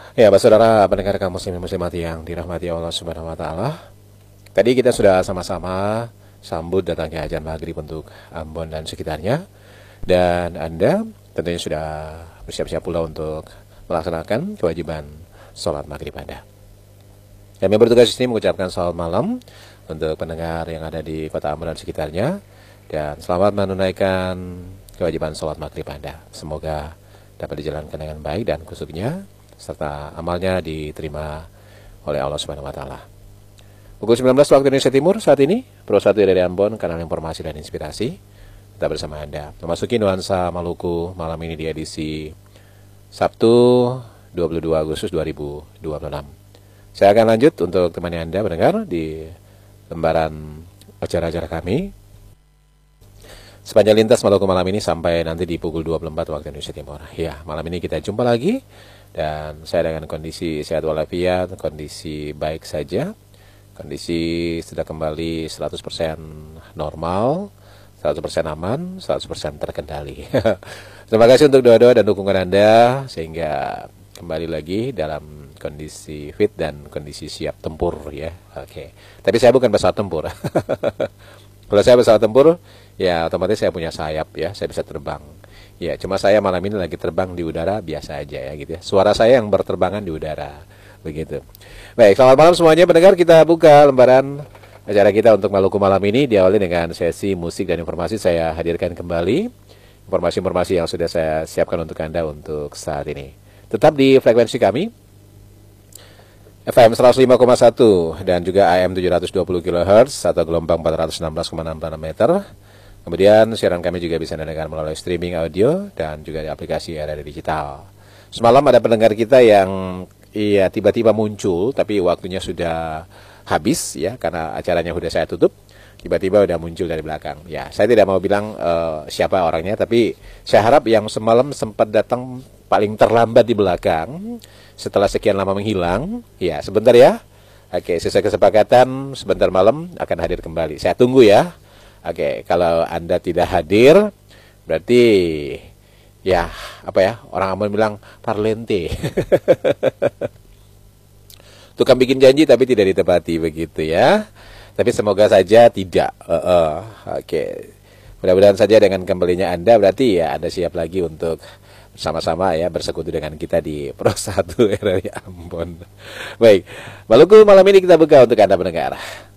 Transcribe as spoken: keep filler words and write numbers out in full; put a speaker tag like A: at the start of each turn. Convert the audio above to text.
A: Ya, Pak Saudara, pendengar kaum muslimin muslimat yang dirahmati Allah Subhanahu wa taala. Tadi kita sudah sama-sama sambut datangnya azan maghrib untuk Ambon dan sekitarnya. Dan Anda tentunya sudah bersiap-siap pula untuk melaksanakan kewajiban sholat maghrib Anda. Kami bertugas di sini mengucapkan selamat malam untuk pendengar yang ada di kota Ambon dan sekitarnya. Dan selamat menunaikan kewajiban sholat maghrib Anda. Semoga dapat dijalankan dengan baik dan khususnya serta amalnya diterima oleh Allah Subhanahu wa taala. Pukul sembilan belas waktu Indonesia Timur saat ini, Pro satu dari Ambon, kanal informasi dan inspirasi. Kita bersama Anda memasuki nuansa Maluku malam ini di edisi Sabtu dua puluh dua Agustus dua ribu dua puluh enam. Saya akan lanjut untuk temani Anda mendengar di lembaran acara-acara kami sepanjang lintas Maluku malam ini sampai nanti di pukul dua puluh empat waktu Indonesia Timur. Ya, malam ini kita jumpa lagi dan saya dengan kondisi sehat walafiat, kondisi baik saja. Kondisi sudah kembali seratus persen normal, seratus persen aman, seratus persen terkendali. Terima kasih untuk doa-doa dan dukungan Anda sehingga kembali lagi dalam kondisi fit dan kondisi siap tempur ya. Oke. Tapi saya bukan pesawat tempur. Kalau saya pesawat tempur, ya otomatis saya punya sayap ya, saya bisa terbang. Ya, cuma saya malam ini lagi terbang di udara biasa aja ya gitu ya. Suara saya yang berterbangan di udara. Begitu. Baik, selamat malam semuanya pendengar. Kita buka lembaran acara kita untuk Maluku malam ini diawali dengan sesi musik dan informasi. Saya hadirkan kembali informasi-informasi yang sudah saya siapkan untuk Anda untuk saat ini. Tetap di frekuensi kami F M seratus lima koma satu dan juga A M tujuh ratus dua puluh kilohertz atau gelombang empat ratus enam belas koma enam meter. Kemudian siaran kami juga bisa didengar melalui streaming audio dan juga di aplikasi R R Digital. Semalam ada pendengar kita yang iya tiba-tiba muncul tapi waktunya sudah habis ya karena acaranya sudah saya tutup. Tiba-tiba udah muncul dari belakang. Ya, saya tidak mau bilang uh, siapa orangnya tapi saya harap yang semalam sempat datang paling terlambat di belakang setelah sekian lama menghilang, ya sebentar ya. Oke, sesuai kesepakatan sebentar malam akan hadir kembali. Saya tunggu ya. Oke, kalau Anda tidak hadir berarti ya, apa ya, orang Ambon bilang parlente. Tukang bikin janji tapi tidak ditepati begitu ya. Tapi semoga saja tidak. Uh, uh, Oke, okay. Mudah-mudahan saja dengan kembalinya Anda berarti ya Anda siap lagi untuk bersama-sama ya bersekutu dengan kita di Pro satu R R I Ambon. Baik, Maluku malam ini kita buka untuk Anda pendengar.